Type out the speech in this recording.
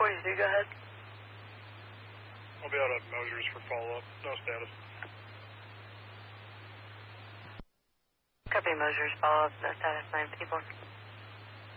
43, go ahead. I'll be out at Mosers for follow-up. No status. Copy Mosers, follow-up, no status, 9 people.